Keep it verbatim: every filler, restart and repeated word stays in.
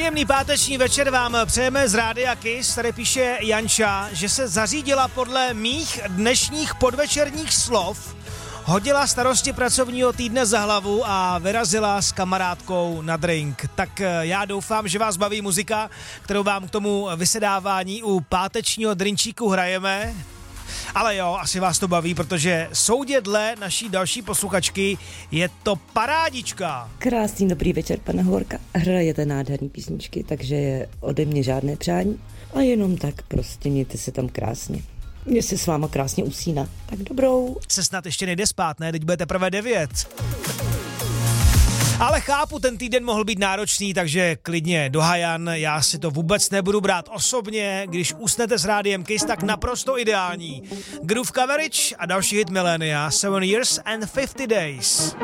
Příjemný páteční večer vám přejeme z Rádia Kiss. Tady píše Janča, že se zařídila podle mých dnešních podvečerních slov, hodila starosti pracovního týdne za hlavu a vyrazila s kamarádkou na drink. Tak já doufám, že vás baví muzika, kterou vám k tomu vysedávání u pátečního drinčíku hrajeme. Ale jo, asi vás to baví, protože soudě dle naší další posluchačky je to parádička. Krásný dobrý večer, pane Hovorka. Hrajete nádherný písničky, takže je ode mě žádné přání. A jenom tak prostě mějte se tam krásně. Mně se s váma krásně usíná. Tak dobrou. Se snad ještě nejde spát, ne? Teď bude teprve devět. Ale chápu, ten týden mohl být náročný, takže klidně do hajan, já si to vůbec nebudu brát osobně, když usnete s Rádiem Kiss, tak naprosto ideální. Groove Coverage a další hit milénia, Seven Years and Fifty Days.